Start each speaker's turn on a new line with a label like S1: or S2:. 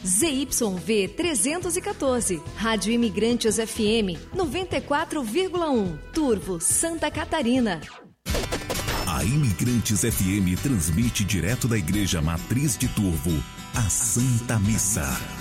S1: ZYV 314, Rádio Imigrantes FM 94,1, Turvo, Santa Catarina.
S2: A Imigrantes FM transmite direto da Igreja Matriz de Turvo, a Santa Missa.